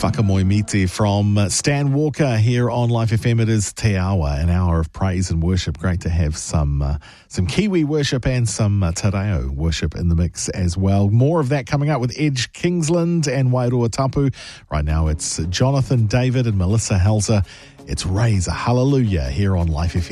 Whakamoemiti from Stan Walker here on Life FM. It is Te Awa, an hour of praise and worship. Great to have some Kiwi worship and some Te Reo worship in the mix as well. More of that coming up with Edge Kingsland and Wairoa Tapu. Right now it's Jonathan David and Melissa Helzer. It's Raise a Hallelujah here on Life FM.